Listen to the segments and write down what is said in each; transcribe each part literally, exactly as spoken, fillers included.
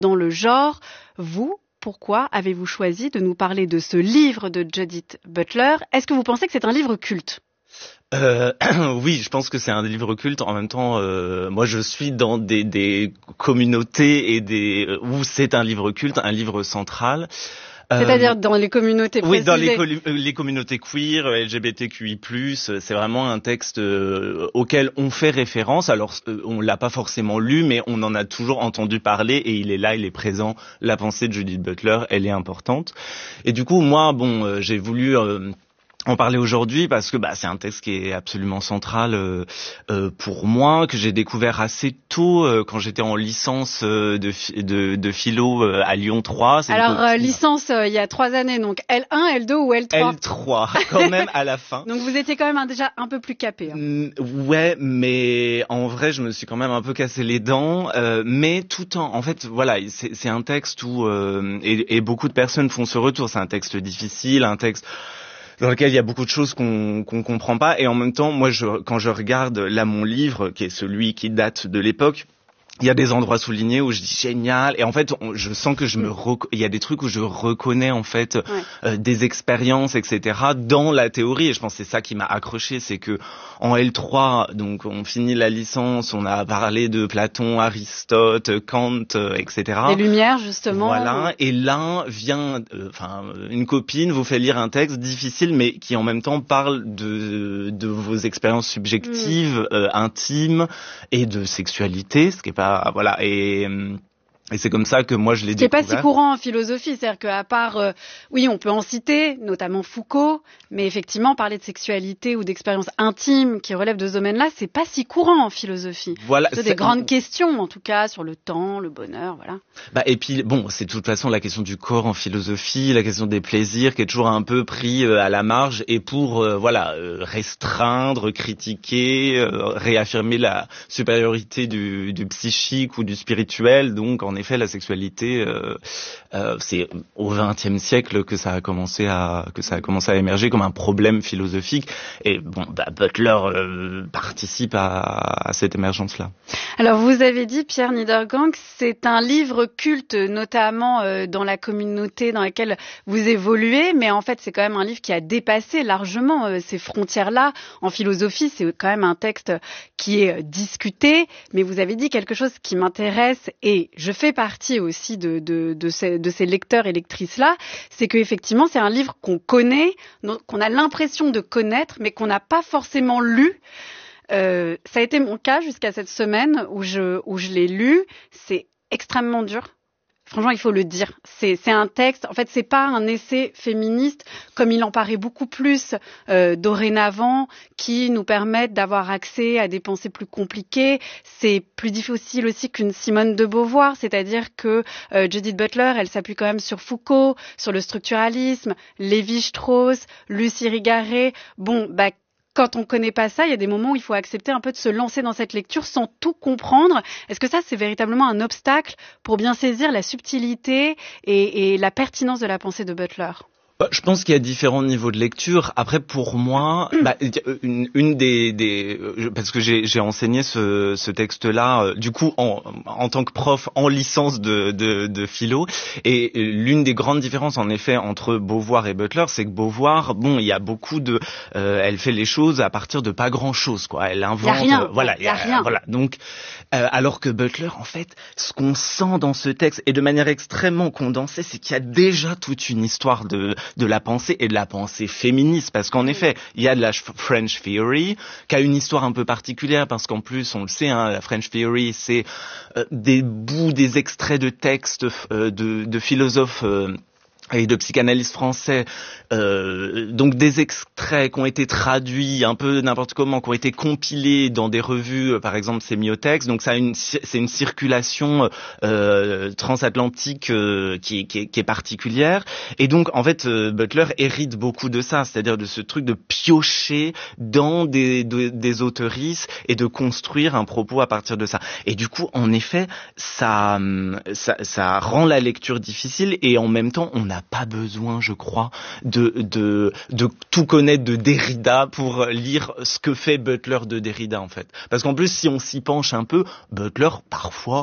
dans le genre. Vous, pourquoi avez-vous choisi de nous parler de ce livre de Judith Butler ? Est-ce que vous pensez que c'est un livre culte ? Euh, oui, je pense que c'est un livre culte. En même temps, euh, moi, je suis dans des, des communautés et des où c'est un livre culte, un livre central. C'est-à-dire dans les communautés précisées. Oui, dans les, co- les communautés queer, L G B T Q I plus, c'est vraiment un texte euh, auquel on fait référence. Alors, euh, on l'a pas forcément lu, mais on en a toujours entendu parler et il est là, il est présent. La pensée de Judith Butler, elle est importante. Et du coup, moi, bon, euh, j'ai voulu... Euh, en parler aujourd'hui parce que bah c'est un texte qui est absolument central euh, euh, pour moi, que j'ai découvert assez tôt euh, quand j'étais en licence euh, de, de de philo euh, à Lyon trois. C'est Alors euh, licence euh, il y a trois années, donc L un, L deux ou L trois L trois quand même à la fin. Donc vous étiez quand même un, déjà un peu plus capé. Hein. Mm, ouais, mais en vrai je me suis quand même un peu cassé les dents, euh, mais tout en en fait voilà c'est, c'est un texte où euh, et, et beaucoup de personnes font ce retour. C'est un texte difficile, un texte dans lequel il y a beaucoup de choses qu'on qu'on comprend pas, et en même temps, moi, je, quand je regarde là mon livre, qui est celui qui date de l'époque, il y a des endroits soulignés où je dis génial, et en fait on, je sens que je me rec... il y a des trucs où je reconnais en fait ouais. euh, des expériences, etc. dans la théorie, et je pense que c'est ça qui m'a accroché, c'est que en L trois, donc on finit la licence, on a parlé de Platon, Aristote, Kant, euh, et cetera. Les Lumières justement. Voilà, et là vient, enfin euh, une copine vous fait lire un texte difficile, mais qui en même temps parle de de vos expériences subjectives, mmh. euh, intimes et de sexualité, ce qui est pas voilà, et et c'est comme ça que moi je l'ai découvert. C'est pas si courant en philosophie, c'est-à-dire qu'à part, euh, oui, on peut en citer, notamment Foucault, mais effectivement parler de sexualité ou d'expériences intimes qui relèvent de ce domaine-là, c'est pas si courant en philosophie. Voilà, c'est des grandes questions, en tout cas, sur le temps, le bonheur, voilà. Bah et puis bon, c'est de toute façon la question du corps en philosophie, la question des plaisirs qui est toujours un peu pris euh, à la marge, et pour euh, voilà euh, restreindre, critiquer, euh, réaffirmer la supériorité du, du psychique ou du spirituel. Donc en effet, la sexualité, euh, euh, c'est au vingtième siècle que ça a commencé à que ça a commencé à émerger comme un problème philosophique. Et bon, bah, Butler euh, participe à, à cette émergence-là. Alors vous avez dit, Pierre Niedergang, c'est un livre culte, notamment euh, dans la communauté dans laquelle vous évoluez, mais en fait c'est quand même un livre qui a dépassé largement euh, ces frontières-là. En philosophie, c'est quand même un texte qui est discuté, mais vous avez dit quelque chose qui m'intéresse, et je fais partie aussi de, de, de, ces, de ces lecteurs et lectrices-là, c'est qu'effectivement c'est un livre qu'on connaît, qu'on a l'impression de connaître, mais qu'on n'a pas forcément lu. Euh, ça a été mon cas jusqu'à cette semaine où je, où je l'ai lu. C'est extrêmement dur. Franchement, il faut le dire. C'est, c'est un texte. En fait, c'est pas un essai féministe comme il en paraît beaucoup plus euh, dorénavant, qui nous permettent d'avoir accès à des pensées plus compliquées. C'est plus difficile aussi qu'une Simone de Beauvoir, c'est-à-dire que euh, Judith Butler, elle s'appuie quand même sur Foucault, sur le structuralisme, Lévi-Strauss, Lucie Irigaray. Bon, bah quand on connaît pas ça, il y a des moments où il faut accepter un peu de se lancer dans cette lecture sans tout comprendre. Est-ce que ça, c'est véritablement un obstacle pour bien saisir la subtilité et, et la pertinence de la pensée de Butler ? Je pense qu'il y a différents niveaux de lecture. Après, pour moi, bah, une, une des, des, parce que j'ai, j'ai enseigné ce, ce texte-là, euh, du coup, en, en tant que prof en licence de, de, de philo, et l'une des grandes différences, en effet, entre Beauvoir et Butler, c'est que Beauvoir, bon, il y a beaucoup de, euh, elle fait les choses à partir de pas grand-chose, quoi. Elle invente, il y a rien, euh, voilà, il y a rien. Voilà. Donc, euh, alors que Butler, en fait, ce qu'on sent dans ce texte, et de manière extrêmement condensée, c'est qu'il y a déjà toute une histoire de de la pensée, et de la pensée féministe, parce qu'en effet, il y a de la French Theory, qui a une histoire un peu particulière, parce qu'en plus, on le sait, hein, la French Theory, c'est euh, des bouts, des extraits de textes euh, de, de philosophes euh, et de psychanalystes français, euh, donc des extraits qui ont été traduits un peu n'importe comment, qui ont été compilés dans des revues, par exemple Sémiotext. Donc ça a une, c'est une circulation euh, transatlantique euh, qui, qui, qui est particulière. Et donc en fait, euh, Butler hérite beaucoup de ça, c'est-à-dire de ce truc de piocher dans des, de, des auteurices et de construire un propos à partir de ça. Et du coup, en effet, ça, ça, ça rend la lecture difficile, et en même temps, on a pas besoin, je crois, de, de, de tout connaître de Derrida pour lire ce que fait Butler de Derrida, en fait. Parce qu'en plus, si on s'y penche un peu, Butler, parfois,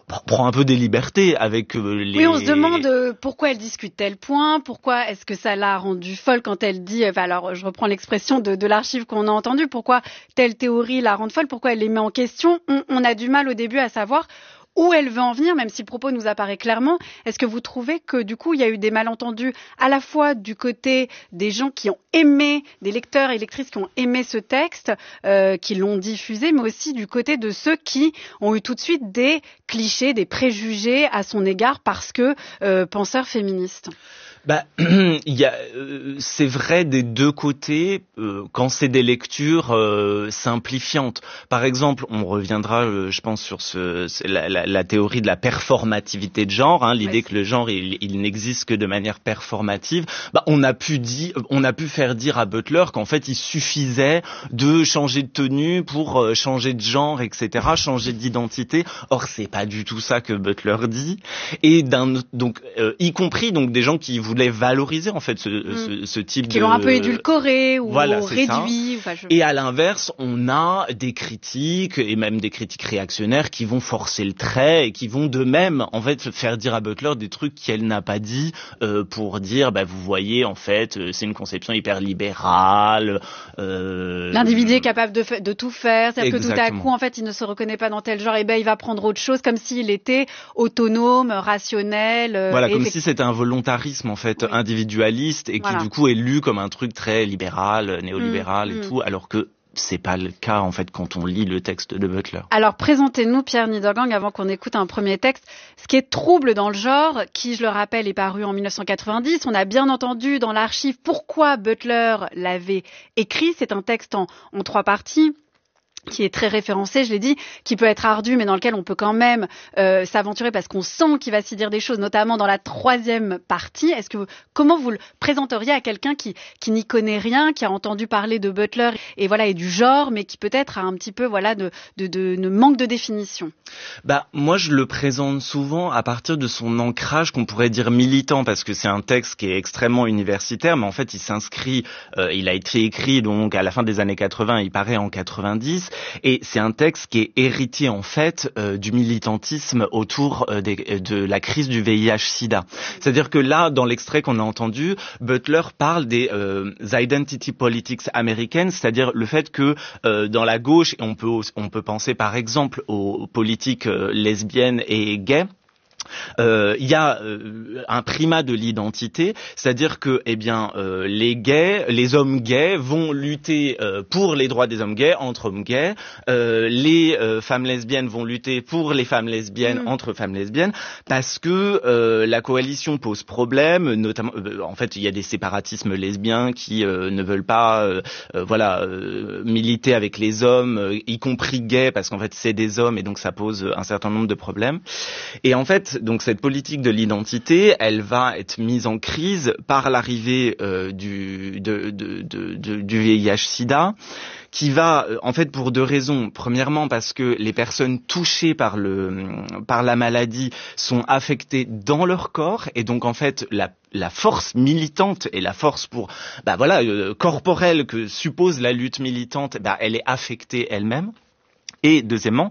prend un peu des libertés avec euh, les... Oui, on se demande euh, pourquoi elle discute tel point, pourquoi est-ce que ça l'a rendue folle quand elle dit, enfin, alors je reprends l'expression de, de l'archive qu'on a entendue, pourquoi telle théorie la rend folle, pourquoi elle les met en question. On, on a du mal au début à savoir où elle veut en venir, même si le propos nous apparaît clairement. Est-ce que vous trouvez que du coup il y a eu des malentendus à la fois du côté des gens qui ont aimé, des lecteurs et lectrices qui ont aimé ce texte, euh, qui l'ont diffusé, mais aussi du côté de ceux qui ont eu tout de suite des clichés, des préjugés à son égard parce que euh, penseur féministe? Bah, il y a, euh, c'est vrai des deux côtés euh, quand c'est des lectures euh, simplifiantes. Par exemple, on reviendra, euh, je pense, sur ce, la, la, la théorie de la performativité de genre, hein, l'idée oui. que le genre il, il n'existe que de manière performative. Bah, on a pu dire, on a pu faire dire à Butler qu'en fait il suffisait de changer de tenue pour euh, changer de genre, et cetera, changer d'identité. Or, c'est pas du tout ça que Butler dit. Et d'un, donc, euh, y compris donc des gens qui voulaient valoriser en fait ce, mmh. ce, ce type qui de... l'ont un peu édulcoré ou voilà, réduit. Enfin, je... Et à l'inverse, on a des critiques et même des critiques réactionnaires qui vont forcer le trait et qui vont de même en fait faire dire à Butler des trucs qu'elle n'a pas dit euh, pour dire bah vous voyez en fait euh, c'est une conception hyper libérale. Euh... L'individu est capable de, fa- de tout faire, c'est-à-dire Exactement. que tout à coup en fait il ne se reconnaît pas dans tel genre et ben il va prendre autre chose comme s'il était autonome, rationnel. Euh, voilà, comme effect... si c'était un volontarisme en fait. Oui. individualiste et qui voilà. du coup est lu comme un truc très libéral, néolibéral mmh, et mmh. tout, alors que c'est pas le cas en fait quand on lit le texte de Butler. Alors présentez-nous Pierre Niedergang avant qu'on écoute un premier texte. Ce qui est Trouble dans le genre, qui je le rappelle est paru en dix-neuf cent quatre-vingt-dix. On a bien entendu dans l'archive pourquoi Butler l'avait écrit. C'est un texte en, en trois parties, qui est très référencé, je l'ai dit, qui peut être ardu, mais dans lequel on peut quand même euh, s'aventurer parce qu'on sent qu'il va s'y dire des choses, notamment dans la troisième partie. Est-ce que vous, comment vous le présenteriez à quelqu'un qui qui n'y connaît rien, qui a entendu parler de Butler et voilà et du genre, mais qui peut-être a un petit peu voilà de de, de, de manque de définition? Bah moi je le présente souvent à partir de son ancrage qu'on pourrait dire militant, parce que c'est un texte qui est extrêmement universitaire, mais en fait il s'inscrit, euh, il a été écrit donc à la fin des années quatre-vingts, il paraît en quatre-vingt-dix. Et c'est un texte qui est héritier en fait euh, du militantisme autour euh, des, de la crise du V I H sida. C'est-à-dire que là, dans l'extrait qu'on a entendu, Butler parle des euh, identity politics américaines, c'est-à-dire le fait que euh, dans la gauche, on peut on peut penser par exemple aux politiques euh, lesbiennes et gays. Il euh, y a euh, un primat de l'identité, c'est-à-dire que, eh bien, euh, les gays, les hommes gays vont lutter euh, pour les droits des hommes gays entre hommes gays, euh, les euh, femmes lesbiennes vont lutter pour les femmes lesbiennes mmh. entre femmes lesbiennes, parce que euh, la coalition pose problème, notamment, euh, en fait, il y a des séparatismes lesbiens qui euh, ne veulent pas, euh, euh, voilà, euh, militer avec les hommes, euh, y compris gays, parce qu'en fait, c'est des hommes et donc ça pose un certain nombre de problèmes. Et en fait, donc cette politique de l'identité, elle va être mise en crise par l'arrivée euh, du, de, de, de, de, du V I H sida, qui va, en fait, pour deux raisons. Premièrement, parce que les personnes touchées par le, par la maladie sont affectées dans leur corps, et donc en fait, la la force militante et la force pour, bah voilà, euh, corporelle que suppose la lutte militante, bah elle est affectée elle-même. Et deuxièmement,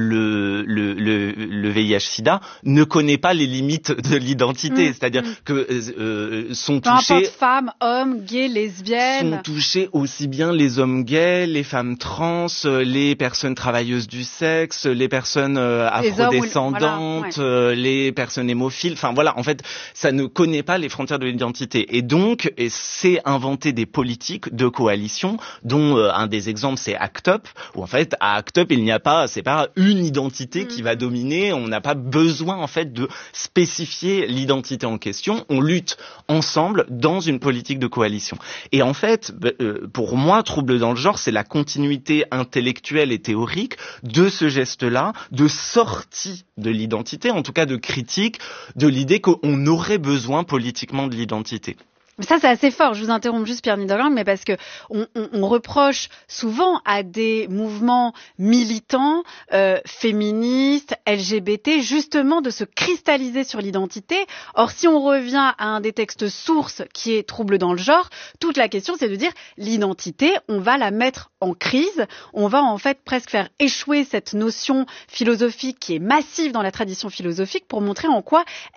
le, le, le, le V I H sida ne connaît pas les limites de l'identité, mmh, c'est-à-dire mmh. que euh, sont Peu touchés... importe, femmes, hommes, gays, lesbiennes... Sont touchés aussi bien les hommes gays, les femmes trans, les personnes travailleuses du sexe, les personnes euh, afrodescendantes, les, voilà, ouais. euh, les personnes hémophiles, enfin voilà, en fait, ça ne connaît pas les frontières de l'identité. Et donc, et c'est inventer des politiques de coalition, dont euh, un des exemples, c'est ACT UP, où en fait, à ACT UP, il n'y a pas, c'est pas une identité qui va dominer, on n'a pas besoin en fait de spécifier l'identité en question, on lutte ensemble dans une politique de coalition. Et en fait, pour moi, Trouble dans le genre, c'est la continuité intellectuelle et théorique de ce geste-là, de sortie de l'identité, en tout cas de critique de l'idée qu'on aurait besoin politiquement de l'identité. Ça, c'est assez fort. Je vous interromps juste, Pierre Niedergang, mais parce que on, on, on reproche souvent à des mouvements militants, euh, féministes, L G B T, justement de se cristalliser sur l'identité. Or, si on revient à un des textes sources qui est Trouble dans le genre, toute la question, c'est de dire l'identité, on va la mettre en crise. On va en fait presque faire échouer cette notion philosophique qui est massive dans la tradition philosophique pour montrer en quoi